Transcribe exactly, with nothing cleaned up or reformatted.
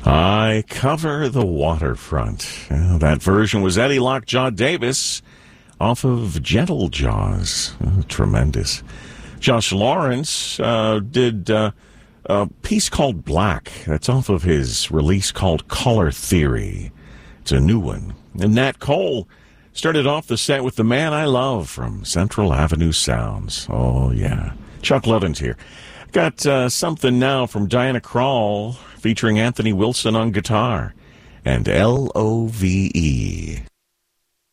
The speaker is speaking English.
I Cover the Waterfront. Uh, that version was Eddie Lockjaw Davis off of Gentle Jaws. Uh, tremendous. Josh Lawrence uh, did uh, a piece called Black. That's off of his release called Color Theory. It's a new one. And Nat Cole started off the set with The Man I Love from Central Avenue Sounds. Oh, yeah. Chuck Levin's here. Got uh, something now from Diana Krall featuring Anthony Wilson on guitar and L O V E.